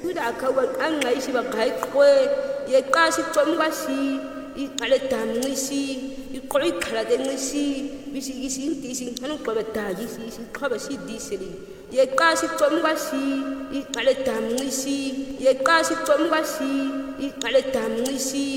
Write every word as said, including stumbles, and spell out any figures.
Udaka wanqaishi baqhaqwe yeqashi comkashi iqale damnisi iqoyi qhala denqisi bisikisi intisi ngalo qabadagi siqhaba sidiseli yeqashi comkashi iqale damnisi yeqashi comkashi iqale damnisi